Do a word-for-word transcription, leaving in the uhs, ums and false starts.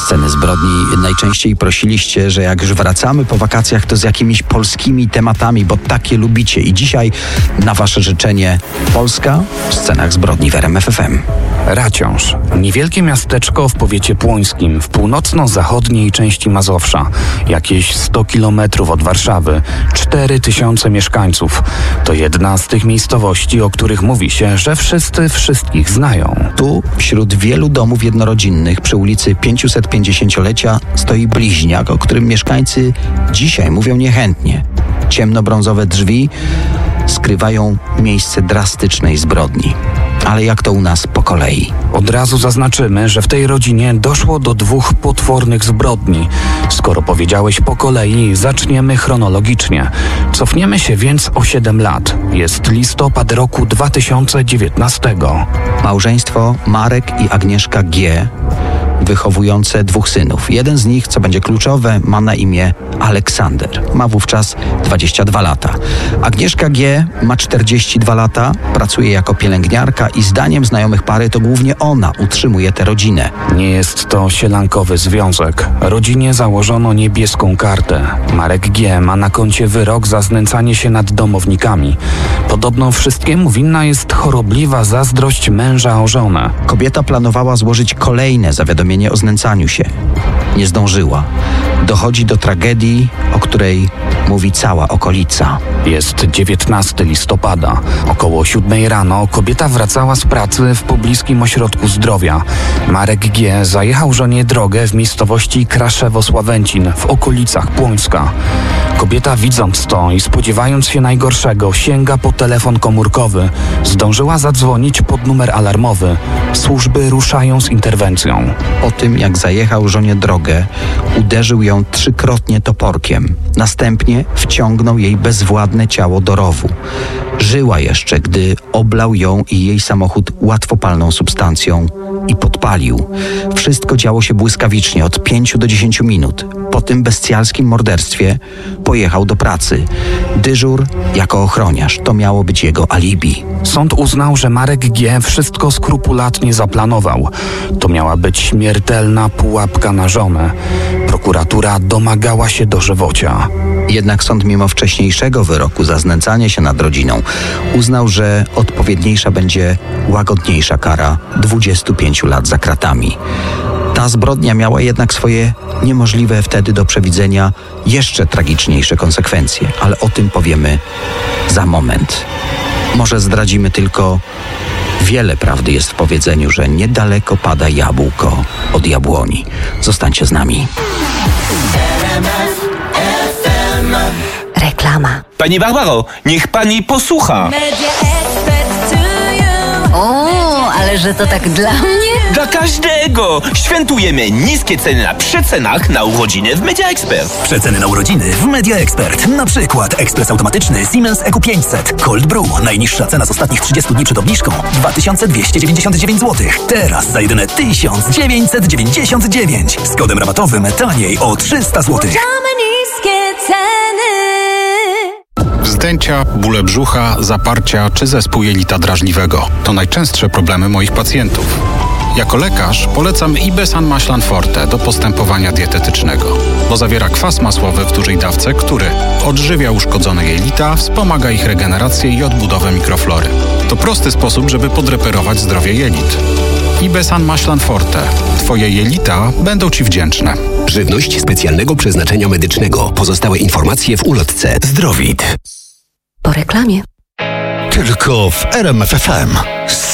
sceny zbrodni. Najczęściej prosiliście, że jak już wracamy po wakacjach, to z jakimiś polskimi tematami, bo takie lubicie. I dzisiaj na wasze życzenie Polska w scenach zbrodni w R M F F M. Raciąż. Niewielkie miasteczko w powiecie płońskim, w północno-zachodniej części Mazowsza. Jakieś sto kilometrów od Warszawy. cztery tysiące mieszkańców. To jedna z tych miejscowości, o których mówi się, że wszyscy wszystkich znają. Tu, wśród wielu domów jednorodzinnych przy ulicy pięćsetpięćdziesięciolecia stoi bliźniak, o którym mieszkańcy dzisiaj mówią niechętnie. Ciemnobrązowe drzwi skrywają miejsce drastycznej zbrodni. Ale jak to u nas po kolei? Od razu zaznaczymy, że w tej rodzinie doszło do dwóch potwornych zbrodni. Skoro powiedziałeś po kolei, zaczniemy chronologicznie. Cofniemy się więc o siedem lat. Jest listopad roku dwa tysiące dziewiętnastego. Małżeństwo Marek i Agnieszka G., wychowujące dwóch synów. Jeden z nich, co będzie kluczowe, ma na imię Aleksander. Ma wówczas dwadzieścia dwa lata. Agnieszka G. ma czterdzieści dwa lata, pracuje jako pielęgniarka i zdaniem znajomych pary to głównie ona utrzymuje tę rodzinę. Nie jest to sielankowy związek. Rodzinie założono niebieską kartę. Marek G. ma na koncie wyrok za znęcanie się nad domownikami. Podobno wszystkiemu winna jest chorobliwa zazdrość męża o żonę. Kobieta planowała złożyć kolejne zawiadomienie o znęcaniu się. Nie zdążyła. Dochodzi do tragedii, o której mówi cała okolica. Jest dziewiętnastego listopada. Około siódmej rano kobieta wracała z pracy w pobliskim ośrodku zdrowia. Marek G. zajechał żonie drogę w miejscowości Kraszewo-Sławęcin w okolicach Płońska. Kobieta, widząc to i spodziewając się najgorszego, sięga po telefon komórkowy. Zdążyła zadzwonić pod numer alarmowy. Służby ruszają z interwencją. Po tym, jak zajechał żonie drogę, uderzył ją trzykrotnie toporkiem. Następnie wciągnął jej bezwładne ciało do rowu. Żyła jeszcze, gdy oblał ją i jej samochód łatwopalną substancją i podpalił. Wszystko działo się błyskawicznie, od pięciu do dziesięciu minut. Po tym bestialskim morderstwie pojechał do pracy. Dyżur jako ochroniarz. To miało być jego alibi. Sąd uznał, że Marek G. wszystko skrupulatnie zaplanował. To miała być śmiertelna pułapka na żonę. Prokuratura domagała się dożywocia. Jednak sąd, mimo wcześniejszego wyroku za znęcanie się nad rodziną, uznał, że odpowiedniejsza będzie łagodniejsza kara dwudziestu pięciu lat za kratami. Ta zbrodnia miała jednak swoje niemożliwe wtedy do przewidzenia jeszcze tragiczniejsze konsekwencje, ale o tym powiemy za moment. Może zdradzimy tylko, wiele prawdy jest w powiedzeniu, że niedaleko pada jabłko od jabłoni. Zostańcie z nami. Reklama. Pani Barbaro, niech pani posłucha. O, ale że to tak dla mnie? Dla każdego! Świętujemy niskie ceny na przecenach na urodziny w Media Expert. Przeceny na urodziny w Media Expert. Na przykład ekspres automatyczny Siemens E Q pięćset Cold Brew. Najniższa cena z ostatnich trzydziestu dni przed obniżką dwa tysiące dwieście dziewięćdziesiąt dziewięć złotych. Teraz za jedyne tysiąc dziewięćset dziewięćdziesiąt dziewięć. Z kodem rabatowym taniej o trzysta złotych. Niskie ceny. Wzdęcia, bóle brzucha, zaparcia czy zespół jelita drażliwego to najczęstsze problemy moich pacjentów. Jako lekarz polecam Ibesan Maślan Forte do postępowania dietetycznego, bo zawiera kwas masłowy w dużej dawce, który odżywia uszkodzone jelita, wspomaga ich regenerację i odbudowę mikroflory. To prosty sposób, żeby podreperować zdrowie jelit. Ibesan Maślan Forte. Twoje jelita będą Ci wdzięczne. Żywność specjalnego przeznaczenia medycznego. Pozostałe informacje w ulotce Zdrowit. Po reklamie. Tylko w R M F F M.